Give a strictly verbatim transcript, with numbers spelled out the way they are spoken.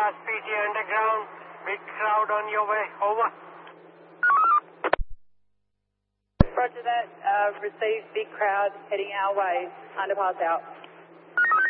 Underpass P T Underground. Big crowd on your way. Over. Roger that. Uh, received big crowd heading our way. Underpass out.